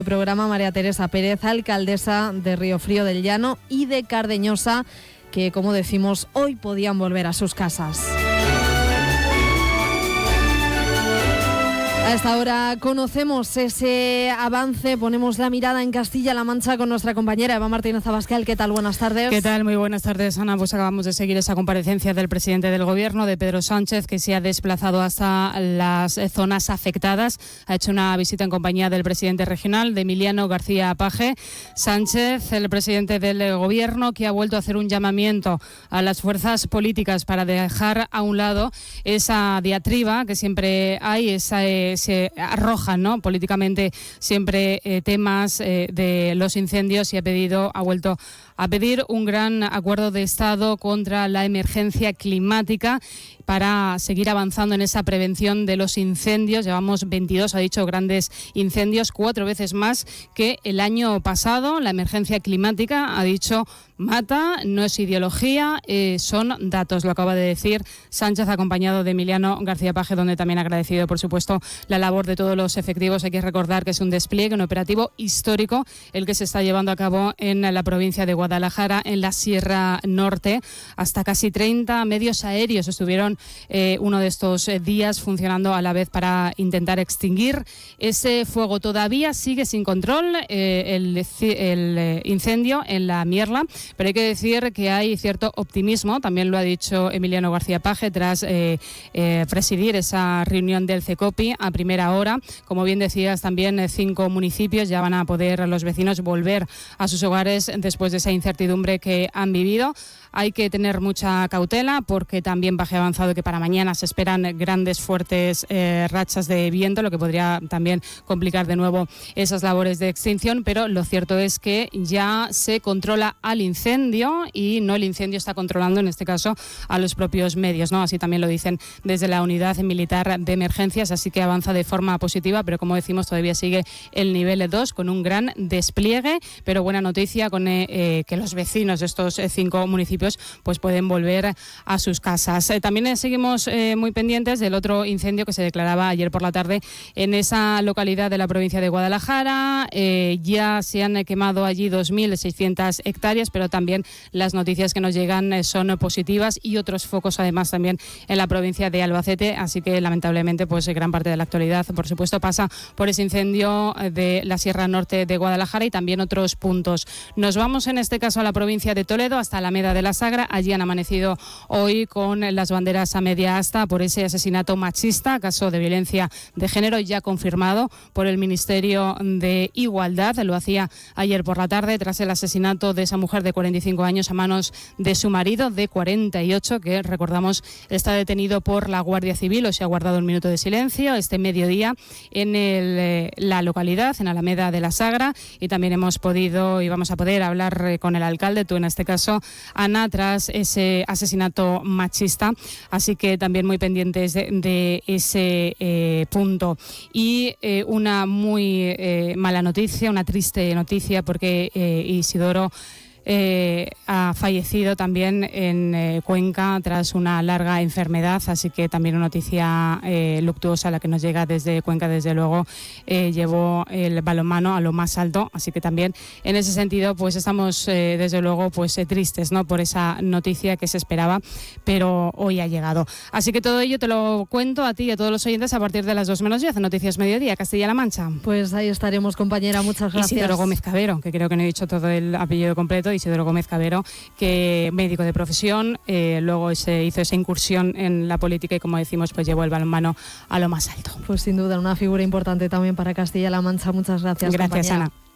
Programa María Teresa Pérez, alcaldesa de Riofrío del Llano y de Cardeñosa, que, como decimos, hoy podían volver a sus casas. A esta hora conocemos ese avance, ponemos la mirada en Castilla-La Mancha con nuestra compañera Eva Martínez Abascal. ¿Qué tal? Buenas tardes. ¿Qué tal? Muy buenas tardes, Ana. Pues acabamos de seguir esa comparecencia del presidente del Gobierno, de Pedro Sánchez, que se ha desplazado hasta las zonas afectadas. Ha hecho una visita en compañía del presidente regional, de Emiliano García Paje. Sánchez, el presidente del Gobierno, que ha vuelto a hacer un llamamiento a las fuerzas políticas para dejar a un lado esa diatriba que siempre hay, se arrojan, ¿no?, políticamente siempre temas de los incendios, y ha vuelto a pedir un gran acuerdo de Estado contra la emergencia climática para seguir avanzando en esa prevención de los incendios. Llevamos 22, ha dicho, grandes incendios, 4 veces más que el año pasado. La emergencia climática, ha dicho, mata, no es ideología, son datos. Lo acaba de decir Sánchez, acompañado de Emiliano García Paje, donde también ha agradecido, por supuesto, la labor de todos los efectivos. Hay que recordar que es un despliegue, un operativo histórico, el que se está llevando a cabo en la provincia de Guadalajara, en la Sierra Norte. Hasta casi 30 medios aéreos estuvieron uno de estos días funcionando a la vez para intentar extinguir ese fuego. Todavía sigue sin control el incendio en la Mierla, pero hay que decir que hay cierto optimismo. También lo ha dicho Emiliano García Paje tras presidir esa reunión del CECOPI a primera hora. Como bien decías, también 5 municipios ya van a poder los vecinos volver a sus hogares después de esa incertidumbre que han vivido. Hay que tener mucha cautela porque también Paje ha avanzado que para mañana se esperan grandes, fuertes rachas de viento, lo que podría también complicar de nuevo esas labores de extinción, pero lo cierto es que ya se controla al incendio y no el incendio está controlando, en este caso, a los propios medios, ¿no? Así también lo dicen desde la Unidad Militar de Emergencias, así que avanza de forma positiva, pero como decimos, todavía sigue el nivel 2 con un gran despliegue, pero buena noticia con que los vecinos de estos 5 municipios pues pueden volver a sus casas. También seguimos muy pendientes del otro incendio que se declaraba ayer por la tarde en esa localidad de la provincia de Guadalajara. Ya se han quemado allí 2.600 hectáreas, pero también las noticias que nos llegan son positivas, y otros focos además también en la provincia de Albacete, así que lamentablemente pues gran parte de la actualidad, por supuesto, pasa por ese incendio de la Sierra Norte de Guadalajara y también otros puntos. Nos vamos en este caso a la provincia de Toledo, hasta Alameda de la Sagra. Allí han amanecido hoy con las banderas a media asta por ese asesinato machista, caso de violencia de género ya confirmado por el Ministerio de Igualdad. Lo hacía ayer por la tarde tras el asesinato de esa mujer de 45 años a manos de su marido de 48, que recordamos está detenido por la Guardia Civil, o se ha guardado un minuto de silencio este mediodía en la localidad, en Alameda de la Sagra, y también hemos podido y vamos a poder hablar con el alcalde, tú en este caso, Ana, tras ese asesinato machista, así que también muy pendientes de ese punto. Y una muy mala noticia, una triste noticia, porque Isidoro ha fallecido también en Cuenca tras una larga enfermedad, así que también una noticia luctuosa la que nos llega desde Cuenca. Desde luego llevó el balonmano a lo más alto, así que también en ese sentido pues estamos desde luego pues tristes, ¿no?, por esa noticia que se esperaba, pero hoy ha llegado. Así que todo ello te lo cuento a ti y a todos los oyentes a partir de las 2:10 en Noticias Mediodía, Castilla-La Mancha. Pues ahí estaremos, compañera, muchas gracias. Isidoro Gómez Cabero, que creo que no he dicho todo el apellido completo. Isidoro Gómez Cabero, que médico de profesión, luego se hizo esa incursión en la política y, como decimos, pues llevó el balonmano a lo más alto. Pues sin duda una figura importante también para Castilla-La Mancha. Muchas gracias, Gracias, compañera. Ana.